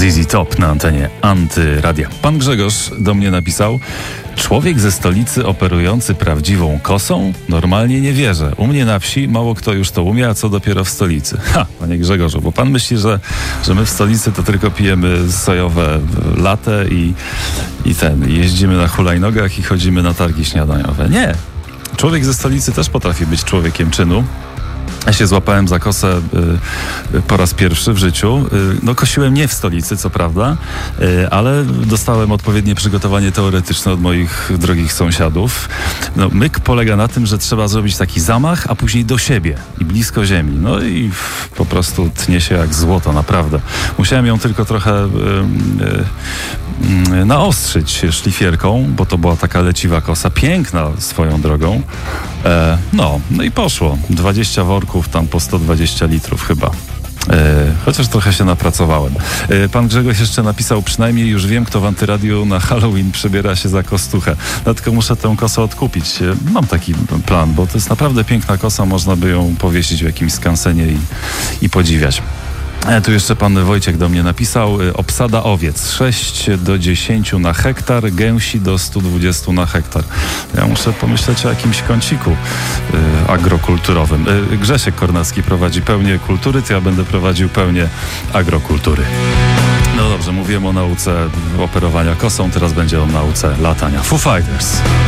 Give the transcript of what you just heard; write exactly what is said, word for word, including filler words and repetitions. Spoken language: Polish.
Z Z Top na antenie Antyradia. Pan Grzegorz do mnie napisał: człowiek ze stolicy operujący prawdziwą kosą? Normalnie nie wierzę. U mnie na wsi mało kto już to umie, a co dopiero w stolicy. Ha, panie Grzegorzu, bo pan myśli, że, że my w stolicy to tylko pijemy sojowe latte i, i ten, jeździmy na hulajnogach i chodzimy na targi śniadaniowe. Nie. Człowiek ze stolicy też potrafi być człowiekiem czynu. Ja się złapałem za kosę y, po raz pierwszy w życiu. Y, no kosiłem nie w stolicy, co prawda, y, ale dostałem odpowiednie przygotowanie teoretyczne od moich drogich sąsiadów. No, myk polega na tym, że trzeba zrobić taki zamach, a później do siebie i blisko ziemi. No i f, po prostu tnie się jak złoto, naprawdę. Musiałem ją tylko trochę y, y, y, naostrzyć szlifierką, bo to była taka leciwa kosa, piękna swoją drogą. E, no, no i poszło. dwadzieścia worków, tam po sto dwadzieścia litrów chyba. E, chociaż trochę się napracowałem. E, pan Grzegorz jeszcze napisał: przynajmniej już wiem, kto w Antyradiu na Halloween przebiera się za kostuchę. Dlatego muszę tę kosę odkupić. E, mam taki plan, bo to jest naprawdę piękna kosa. Można by ją powiesić w jakimś skansenie i, i podziwiać. E, tu jeszcze pan Wojciech do mnie napisał: y, obsada owiec sześć do dziesięciu na hektar, gęsi do stu dwudziestu na hektar. Ja muszę pomyśleć o jakimś kąciku y, agrokulturowym. Y, Grzesiek Kornacki prowadzi pełnię kultury, to ja będę prowadził pełnię agrokultury. No dobrze, mówiłem o nauce operowania kosą, teraz będzie o nauce latania. Foo Fighters.